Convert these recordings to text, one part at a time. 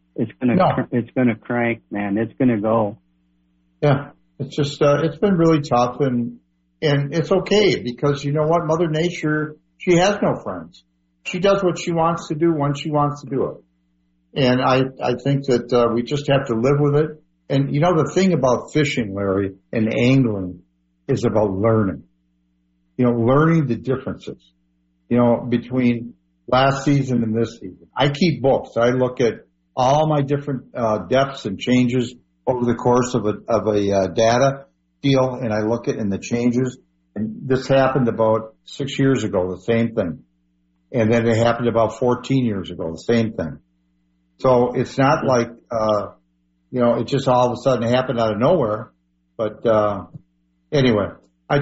it's gonna crank, man. It's gonna go. Yeah, it's just it's been really tough, and it's okay because you know what, Mother Nature, she has no friends. She does what she wants to do when she wants to do it, and I think that we just have to live with it. And you know, the thing about fishing, Larry, and angling is about learning. You know, learning the differences. You know, between last season and this season. I keep books. I look at all my different depths and changes over the course of a data deal, and I look at in the changes. And this happened about 6 years ago, the same thing. And then it happened about 14 years ago, the same thing. So it's not like, you know, it just all of a sudden happened out of nowhere. But anyway, I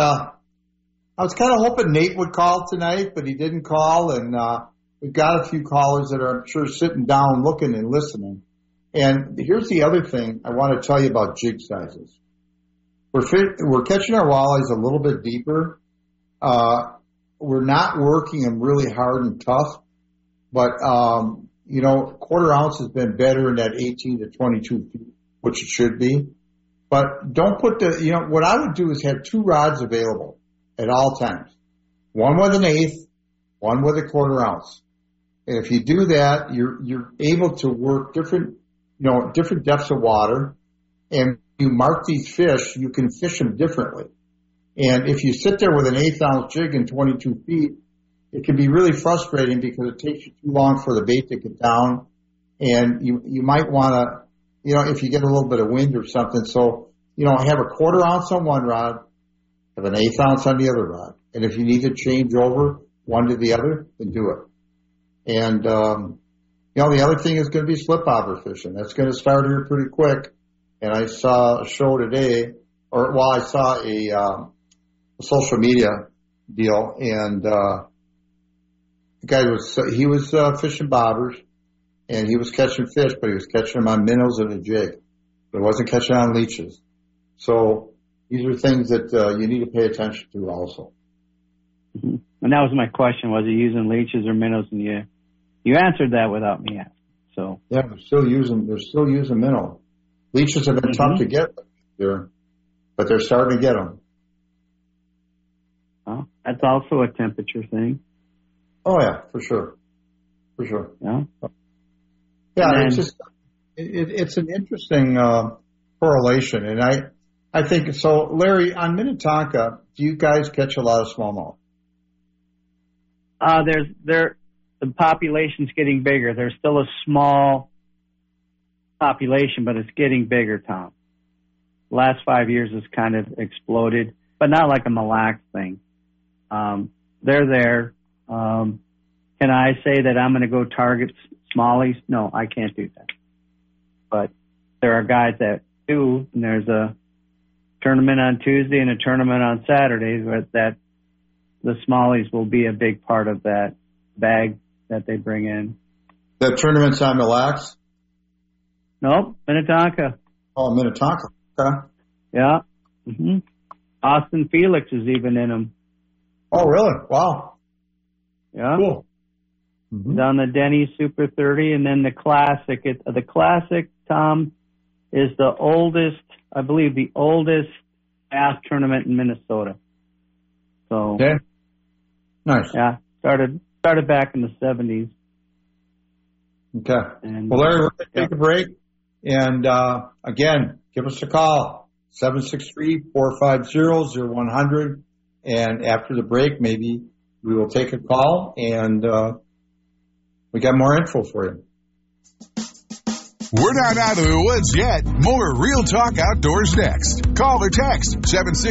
was kind of hoping Nate would call tonight, but he didn't call. And we've got a few callers that are, I'm sure, sitting down, looking and listening. And here's the other thing I want to tell you about jig sizes. We're catching our walleyes a little bit deeper. We're not working them really hard and tough, but, you know, quarter ounce has been better in that 18 to 22 feet, which it should be. But don't put you know, what I would do is have 2 rods available at all times. One with an eighth, one with a quarter ounce. And if you do that, you're able to work different depths of water, and you mark these fish, you can fish them differently. And if you sit there with an 1/8 ounce jig and 22 feet, it can be really frustrating because it takes you too long for the bait to get down. And you might want to, you know, if you get a little bit of wind or something. So, you know, have a quarter ounce on one rod, have an 1/8 ounce on the other rod. And if you need to change over one to the other, then do it. And, you know, the other thing is going to be slip bobber fishing. That's going to start here pretty quick. And I saw a show today, I saw a social media deal, and the guy was fishing bobbers, and he was catching fish, but he was catching them on minnows and a jig. But he wasn't catching on leeches. So these are things that you need to pay attention to also. Mm-hmm. And that was my question: was he using leeches or minnows? And you answered that without me asking. So yeah, they're still using minnow. Leeches have been tough to get there, but they're starting to get them. Well, that's also a temperature thing. Oh yeah, for sure. Yeah. Yeah, it's just it's an interesting correlation, and I think so. Larry, on Minnetonka, do you guys catch a lot of smallmouth? The population's getting bigger. There's still a small population, but it's getting bigger, Tom. Last 5 years has kind of exploded, but not like a Mille Lacs thing. They're there. Can I say that I'm going to go target smallies? No, I can't do that. But there are guys that do, and there's a tournament on Tuesday and a tournament on Saturday that the smallies will be a big part of that bag that they bring in. That tournament's on Mille Lacs? Nope, Minnetonka. Oh, Minnetonka. Okay. Yeah. Mm-hmm. Austin Felix is even in them. Oh, really? Wow. Yeah. Cool. Mm-hmm. It's on the Denny Super 30, and then the Classic. The Classic, Tom, is the oldest, I believe, the oldest bass tournament in Minnesota. So. Okay. Nice. Yeah. Started back in the 70s. Okay. And, well, Larry, we're going to take a break. And, again, give us a call, 763-450-0100. And after the break, maybe we will take a call, and we got more info for you. We're not out of the woods yet. More Real Talk Outdoors next. Call or text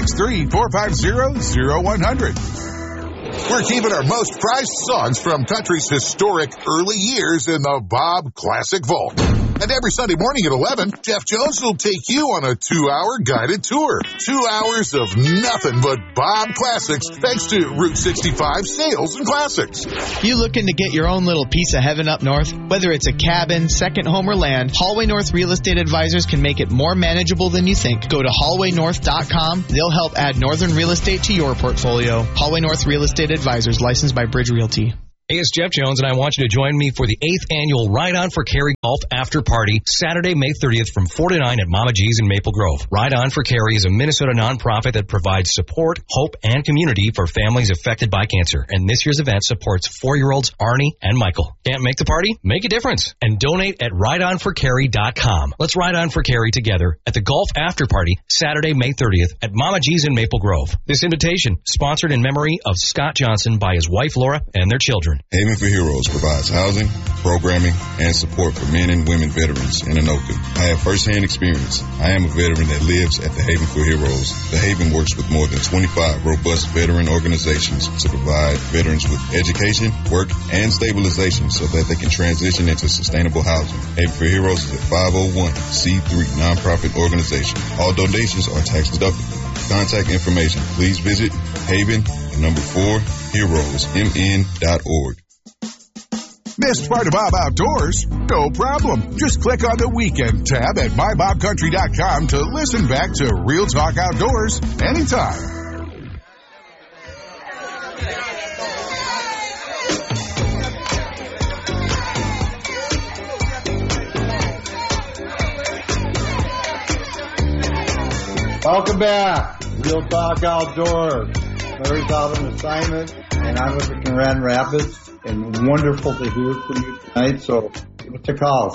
763-450-0100. We're keeping our most prized songs from country's historic early years in the Bob Classic Vault. And every Sunday morning at 11, Jeff Jones will take you on a 2-hour guided tour. 2 hours of nothing but Bob Classics, thanks to Route 65 Sales and Classics. You looking to get your own little piece of heaven up north? Whether it's a cabin, second home, or land, Hallway North Real Estate Advisors can make it more manageable than you think. Go to hallwaynorth.com. They'll help add northern real estate to your portfolio. Hallway North Real Estate Advisors, licensed by Bridge Realty. Hey, it's Jeff Jones, and I want you to join me for the 8th annual Ride On for Carrie Golf After Party, Saturday, May 30th from 4 to 9 at Mama G's in Maple Grove. Ride On for Carrie is a Minnesota nonprofit that provides support, hope, and community for families affected by cancer. And this year's event supports 4-year-olds Arnie and Michael. Can't make the party? Make a difference. And donate at rideonforcarrie.com. Let's ride on for Carrie together at the Golf After Party, Saturday, May 30th at Mama G's in Maple Grove. This invitation, sponsored in memory of Scott Johnson by his wife Laura and their children. Haven for Heroes provides housing, programming, and support for men and women veterans in Anoka. I have firsthand experience. I am a veteran that lives at the Haven for Heroes. The Haven works with more than 25 robust veteran organizations to provide veterans with education, work, and stabilization so that they can transition into sustainable housing. Haven for Heroes is a 501c3 nonprofit organization. All donations are tax deductible. Contact information, please visit Haven4HeroesMN.org. Missed part of Bob Outdoors? No problem. Just click on the Weekend tab at MyBobCountry.com to listen back to Real Talk Outdoors anytime. Welcome back. Real Talk Outdoors. Larry's out on assignment, and I'm with the Grand Rapids. And wonderful to hear from you tonight. So give us a call,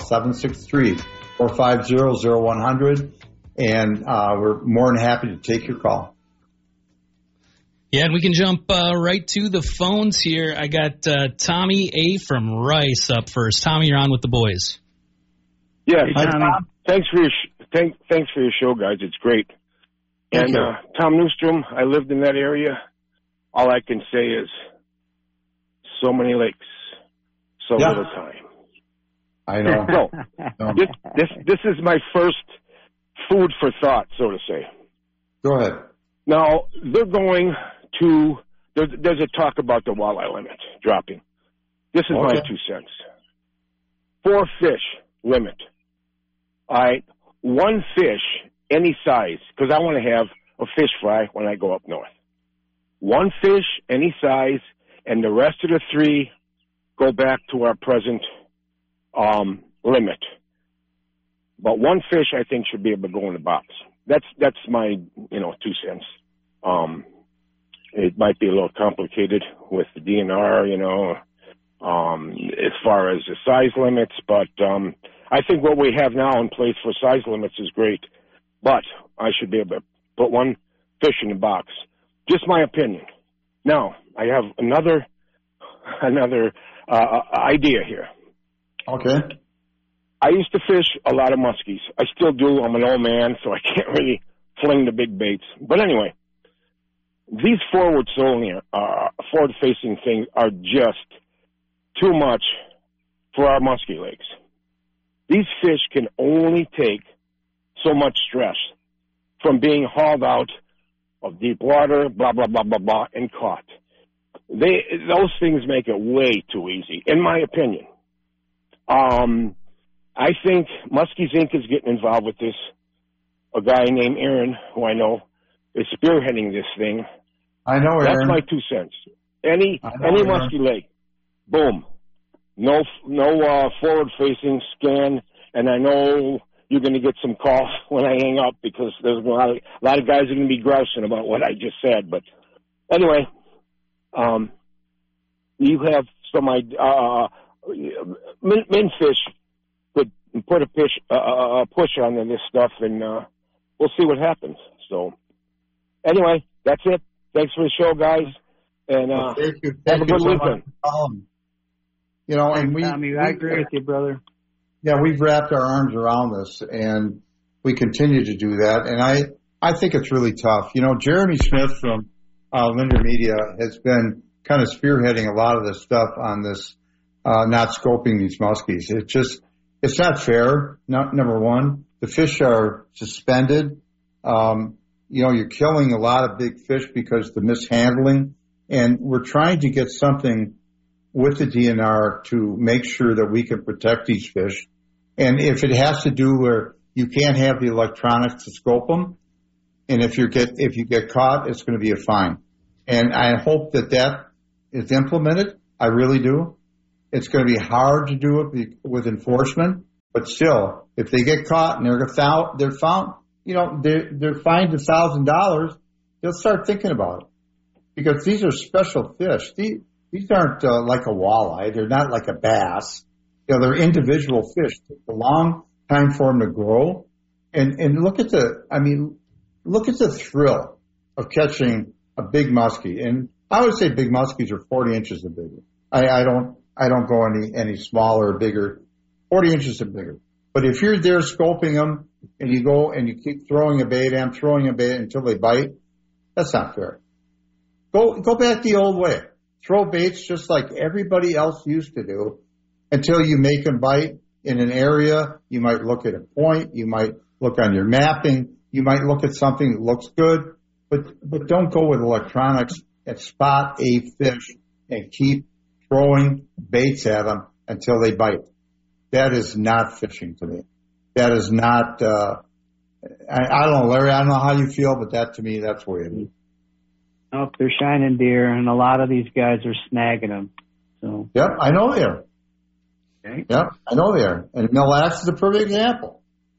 763-450-0100. And we're more than happy to take your call. Yeah, and we can jump right to the phones here. I got Tommy A. from Rice up first. Tommy, you're on with the boys. Yeah, hey, Tommy. Thanks for your show, guys. It's great. And Tom Newstrom, I lived in that area. All I can say is so many lakes, so little time. I know. So this is my first food for thought, so to say. Go ahead. Now they're going to. There's a talk about the walleye limit dropping. This is my 2 cents. 4 fish limit. All right, 1 fish, any size, because I want to have a fish fry when I go up north. 1 fish, any size, and the rest of the 3 go back to our present limit. But 1 fish, I think, should be able to go in the box. That's my 2 cents. It might be a little complicated with the DNR, as far as the size limits, but I think what we have now in place for size limits is great. But I should be able to put 1 fish in the box. Just my opinion. Now, I have another idea here. Okay. I used to fish a lot of muskies. I still do. I'm an old man, so I can't really fling the big baits. But anyway, these forward-facing things are just too much for our muskie lakes. These fish can only take so much stress from being hauled out of deep water, blah, blah, blah, blah, blah, and caught. Those things make it way too easy, in my opinion. I think Muskies Inc. is getting involved with this. A guy named Aaron, who I know, is spearheading this thing. I know Aaron. That's my 2 cents. Any muskie lake, boom. No forward-facing scan, and I know you're going to get some calls when I hang up because there's a lot of guys are going to be grousing about what I just said. But anyway, you have some Minfish could put a push on this stuff, and we'll see what happens. So anyway, that's it. Thanks for the show, guys, and thank you. Have a good weekend. And Tommy, I agree with you, brother. Yeah, we've wrapped our arms around this, and we continue to do that. And I think it's really tough. Jeremy Smith from Linder Media has been kind of spearheading a lot of this stuff on this, not scoping these muskies. It's not fair. Number one, the fish are suspended. You're killing a lot of big fish because of the mishandling. And we're trying to get something with the DNR to make sure that we can protect these fish. And if it has to do where you can't have the electronics to scope them, and if you get caught, it's going to be a fine. And I hope that is implemented. I really do. It's going to be hard to do it with enforcement, but still, if they get caught and they're found, they're fined $1,000, they'll start thinking about it. Because these are special fish. These aren't like a walleye. They're not like a bass. They're individual fish. It takes a long time for them to grow. And look at the thrill of catching a big muskie. And I would say big muskies are 40 inches or bigger. I don't go any smaller or bigger. 40 inches or bigger. But if you're there scoping them and you go and you keep throwing a bait until they bite, that's not fair. Go back the old way. Throw baits just like everybody else used to do until you make them bite in an area. You might look at a point. You might look on your mapping. You might look at something that looks good. But don't go with electronics and spot a fish and keep throwing baits at them until they bite. That is not fishing to me. That is not, I don't know, Larry, I don't know how you feel, but that to me, that's the way it is. Oh, they're shining deer, and a lot of these guys are snagging them. So. Yep, I know they are. Okay. Yep, I know they are. And Mille Lacs is a perfect example.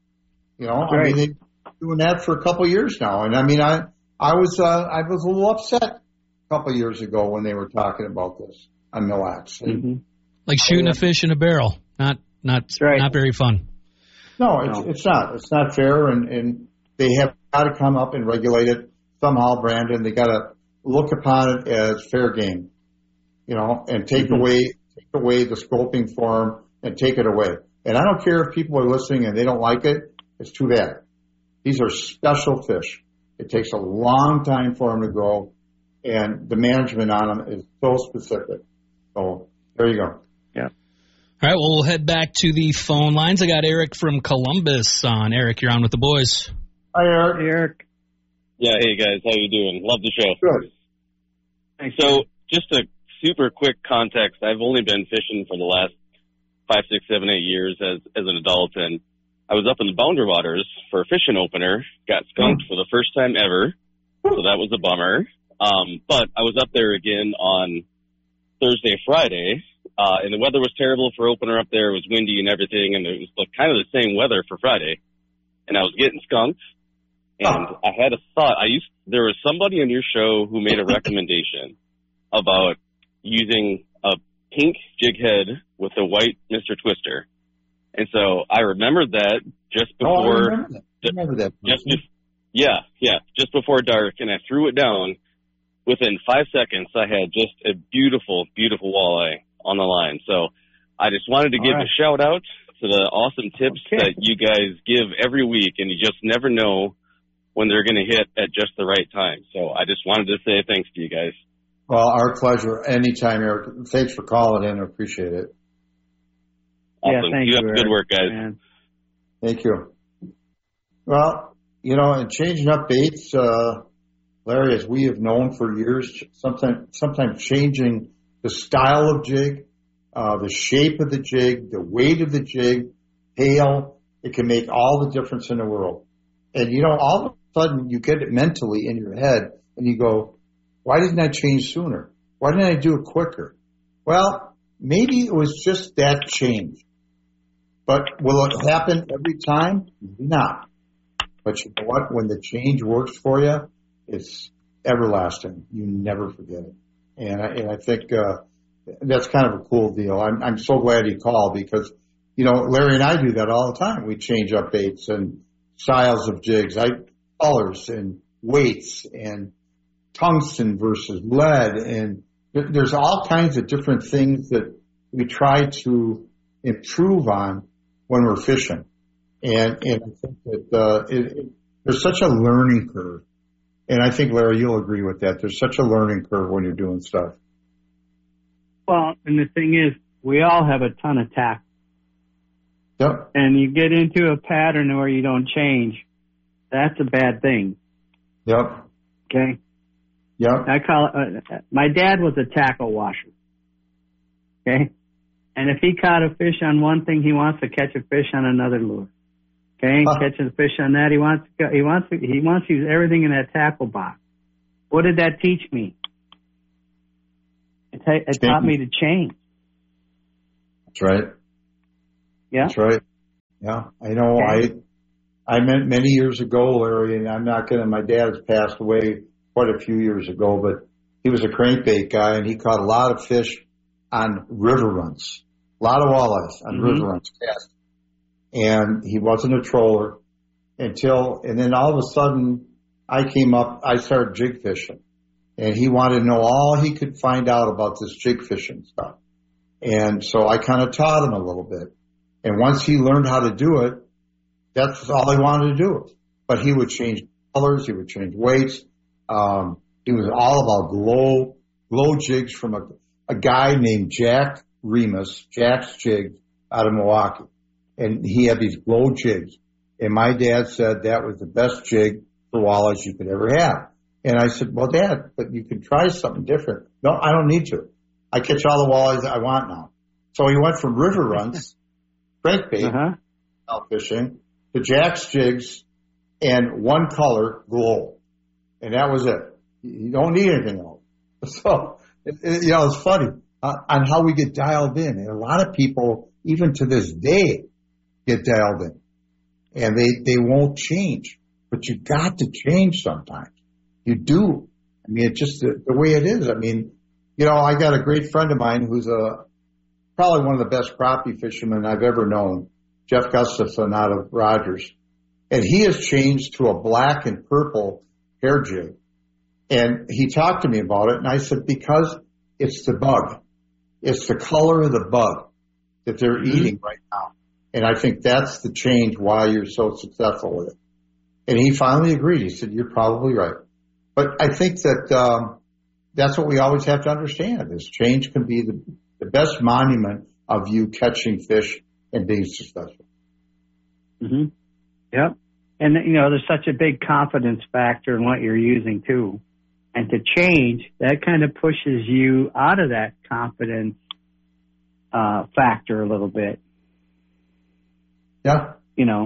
You know, right. I mean, they've been doing that for a couple of years now. And I mean, I was a little upset a couple of years ago when they were talking about this on Mille Lacs. Mm-hmm. Like shooting a fish in a barrel. Not very fun. No, it's not. It's not fair, and they have got to come up and regulate it somehow, Brandon. They got to look upon it as fair game, you know, and take away the scoping form and take it away. And I don't care if people are listening and they don't like it. It's too bad. These are special fish. It takes a long time for them to grow, and the management on them is so specific. So there you go. Yeah. All right, well, we'll head back to the phone lines. I got Eric from Columbus on. Eric, you're on with the boys. Hi, Eric. Hey, Eric. Yeah, hey, guys. How you doing? Love the show. Good. Thanks. So just a super quick context. I've only been fishing for the last 5, 6, 7, 8 years as an adult, and I was up in the Boundary Waters for a fishing opener, got skunked for the first time ever, so that was a bummer. But I was up there again on Thursday, Friday, and the weather was terrible for opener up there. It was windy and everything, and it was kind of the same weather for Friday. And I was getting skunked, and I had a thought. There was somebody on your show who made a recommendation about using a pink jig head with a white Mr. Twister. And so I remembered that just before. I remember that. Just before dark, and I threw it down. Within 5 seconds, I had just a beautiful, beautiful walleye on the line. So I just wanted to give a shout out to the awesome tips that you guys give every week, and you just never know when they're going to hit at just the right time. So I just wanted to say thanks to you guys. Well, our pleasure. Anytime, Eric. Thanks for calling in. I appreciate it. Awesome. Yeah, Keep up the good work, guys. Man. Thank you. Well, you know, and changing up baits, Larry, as we have known for years, sometimes changing the style of jig, the shape of the jig, the weight of the jig, tail, it can make all the difference in the world. And, you know, all of a sudden you get it mentally in your head and you go, why didn't I change sooner? Why didn't I do it quicker? Well, maybe it was just that change. But will it happen every time? Not. But you know what? When the change works for you, it's everlasting. You never forget it. And I think that's kind of a cool deal. I'm so glad you called because, you know, Larry and I do that all the time. We change up baits and styles of jigs, colors and weights and tungsten versus lead. And there's all kinds of different things that we try to improve on when we're fishing. And I think that there's such a learning curve. And I think, Larry, you'll agree with that. There's such a learning curve when you're doing stuff. Well, and the thing is, we all have a ton of tackle. Yep. And you get into a pattern where you don't change. That's a bad thing. Yep. Okay? Yep. I call it, my dad was a tackle washer. Okay? And if he caught a fish on one thing, he wants to catch a fish on another lure. Okay? Catching a fish on that, he wants to use everything in that tackle box. What did that teach me? It taught me to change. That's right. Yeah. That's right. Yeah. I know. Okay. I met many years ago, Larry, and my dad has passed away quite a few years ago, but he was a crankbait guy, and he caught a lot of fish on river runs, a lot of walleyes on river runs, cast. And he wasn't a troller and then all of a sudden I started jig fishing, and he wanted to know all he could find out about this jig fishing stuff. And so I kind of taught him a little bit. And once he learned how to do it, that's all he wanted to do. But he would change colors, he would change weights. He was all about glow jigs from a guy named Jack Remus, Jack's Jigs, out of Milwaukee. And he had these glow jigs. And my dad said that was the best jig for walleyes you could ever have. And I said, well, Dad, but you could try something different. No, I don't need to. I catch all the walleyes I want now. So he went from river runs, crankbait, fishing, to Jack's jigs, and one color, glow. And that was it. You don't need anything else. So, it's funny on how we get dialed in. And a lot of people, even to this day, get dialed in. And they won't change. But you got to change sometimes. You do. I mean, it's just the way it is. I mean, I got a great friend of mine who's probably one of the best crappie fishermen I've ever known, Jeff Gustafson out of Rogers. And he has changed to a black and purple hair jig. And he talked to me about it, and I said, because it's the bug. It's the color of the bug that they're eating right now. And I think that's the change why you're so successful with it. And he finally agreed. He said, you're probably right. But I think that that's what we always have to understand, is change can be the best monument of you catching fish and being successful. Mm-hmm. Yep. And, there's such a big confidence factor in what you're using, too. And to change, that kind of pushes you out of that confidence factor a little bit. Yeah.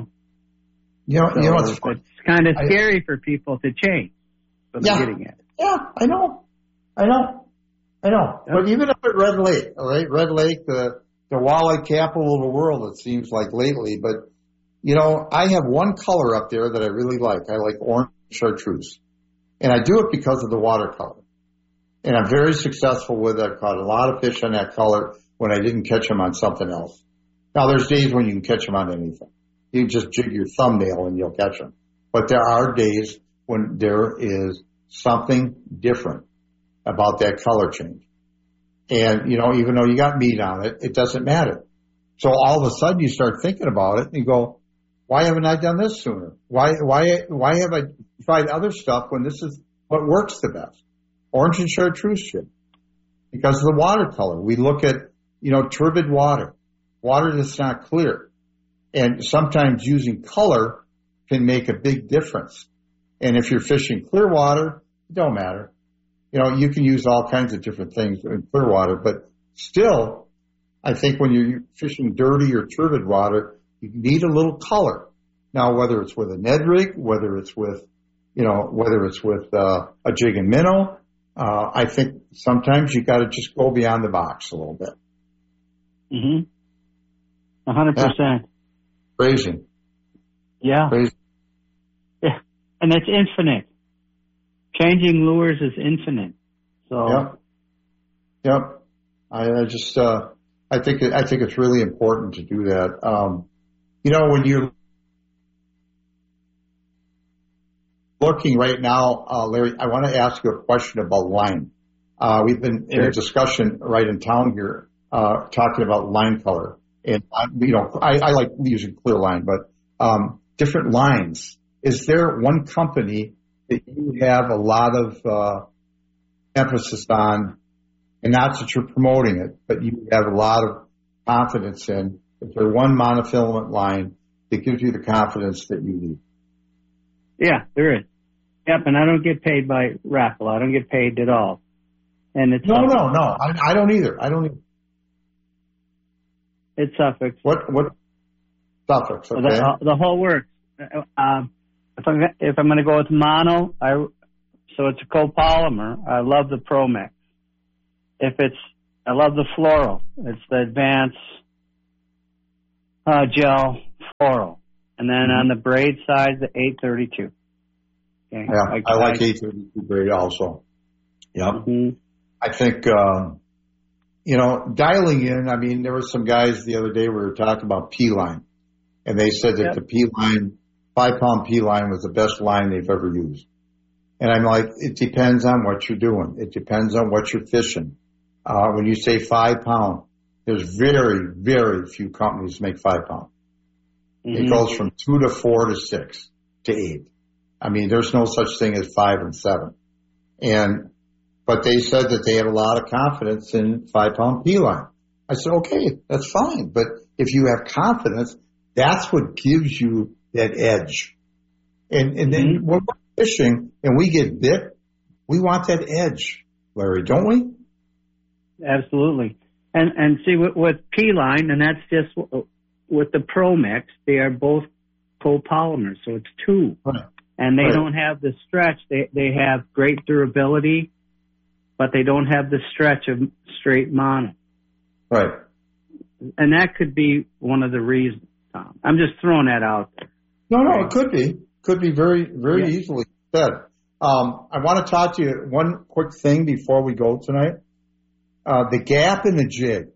It's kind of scary for people to change. What I'm getting at. Yeah, I know. Yep. But even up at Red Lake, all right? Red Lake, the walleye capital of the world, it seems like lately. But, I have one color up there that I really like. I like orange chartreuse. And I do it because of the watercolor. And I'm very successful with it. I've caught a lot of fish on that color when I didn't catch them on something else. Now, there's days when you can catch them on anything. You just jig your thumbnail and you'll catch them. But there are days when there is something different about that color change. And, even though you got meat on it, it doesn't matter. So all of a sudden you start thinking about it and you go, why haven't I done this sooner? Why have I tried other stuff when this is what works the best? Orange and chartreuse jig. Because of the watercolor. We look at, turbid water that's not clear. And sometimes using color can make a big difference. And if you're fishing clear water, it don't matter. You can use all kinds of different things in clear water, but still, I think when you're fishing dirty or turbid water, you need a little color. Now, whether it's with a Ned rig, whether it's with a jig and minnow, I think sometimes you got to just go beyond the box a little bit. 100%. Crazy. Yeah. Crazy. Yeah. And it's infinite. Changing lures is infinite. So. Yep. I think it's really important to do that. When you're looking right now, Larry, I want to ask you a question about line. We've been in a discussion right in town here, talking about line color. And, I like using clear line, but different lines. Is there one company that you have a lot of emphasis on, and not that you're promoting it, but you have a lot of confidence in? Is there one monofilament line that gives you the confidence that you need? Yeah, there is. Yep, and I don't get paid by raffle. I don't get paid at all. And it's no. I don't either. It's Suffolk. What Suffolk? Okay. The whole works. If I'm going to go with mono, so it's a copolymer. I love the Promex. I love the floral. It's the Advanced Gel Floral. And then on the braid side, the 832. Okay. Yeah, I like 832 braid also. Yep. Mm-hmm. I think, dialing in, I mean, there were some guys the other day we were talking about P-line. And they said that the P-line, 5-pound P-line was the best line they've ever used. And I'm like, it depends on what you're doing. It depends on what you're fishing. When you say 5 pound, there's very, very few companies make 5 pound. Mm-hmm. It goes from 2 to 4 to 6 to 8. I mean, there's no such thing as 5 and 7. But they said that they had a lot of confidence in 5 pound P-line. I said, okay, that's fine. But if you have confidence, that's what gives you that edge. And then when we're fishing and we get bit, we want that edge, Larry, don't we? Absolutely. And see, with P-line, and that's just with the Pro Mix, they are both copolymers, so it's 2. Right. And they don't have the stretch. They have great durability, but they don't have the stretch of straight mono. Right. And that could be one of the reasons, Tom. I'm just throwing that out there. No, it could be. Could be very, very easily said. I want to talk to you one quick thing before we go tonight. The gap in the jig.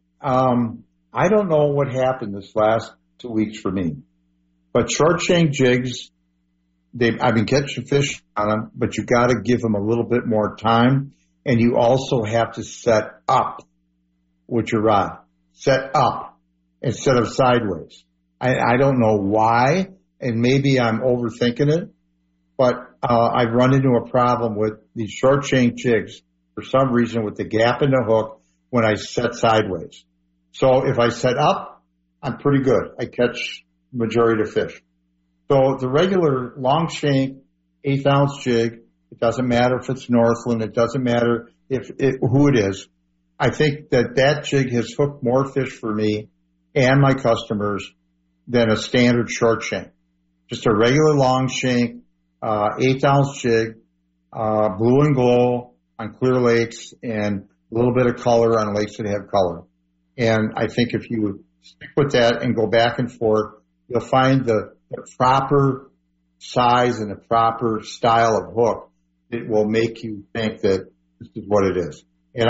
I don't know what happened this last 2 weeks for me, but short shank jigs, I've been catching fish on them, but you got to give them a little bit more time, and you also have to set up with your rod. Set up instead of sideways. I don't know why, and maybe I'm overthinking it, but I've run into a problem with these short shank jigs for some reason with the gap in the hook when I set sideways. So if I set up, I'm pretty good. I catch majority of fish. So the regular long shank 1/8 ounce jig, it doesn't matter if it's Northland, it doesn't matter who it is. I think that jig has hooked more fish for me and my customers than a standard short shank. Just a regular long shank, 1/8 ounce jig, blue and glow on clear lakes and a little bit of color on lakes that have color. And I think if you stick with that and go back and forth, you'll find the proper size and the proper style of hook that will make you think that this is what it is. And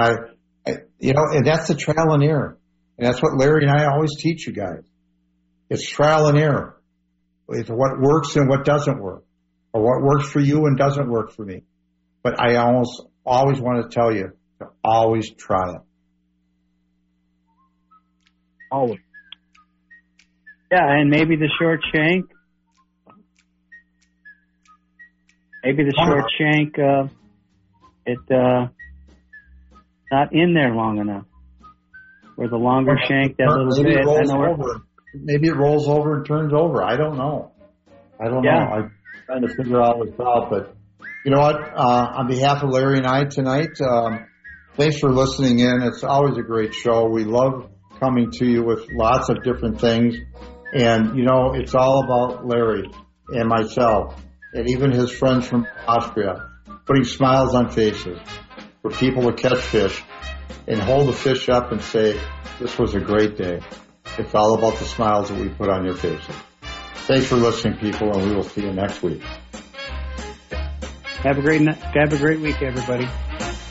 and that's the trial and error. And that's what Larry and I always teach you guys. It's trial and error. It's what works and what doesn't work, or what works for you and doesn't work for me. But I always want to tell you to always try it. Always. Yeah, and maybe the short shank. Not in there long enough. Or the longer shank, that little bit. Maybe it rolls over and turns over. I don't know. I'm trying to figure all this out. But you know what? On behalf of Larry and I tonight, thanks for listening in. It's always a great show. We love coming to you with lots of different things. And, it's all about Larry and myself and even his friends from Austria, putting smiles on faces for people to catch fish and hold the fish up and say, this was a great day. It's all about the smiles that we put on your faces. Thanks for listening, people, and we will see you next week. Have a great week, everybody.